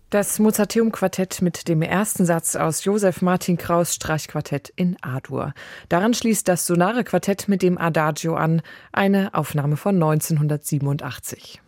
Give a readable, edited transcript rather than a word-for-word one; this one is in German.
Das Mozarteum-Quartett mit dem ersten Satz aus Joseph Martin Kraus' Streichquartett in A-Dur. Daran schließt das Sonare Quartett mit dem Adagio an, eine Aufnahme von 1987.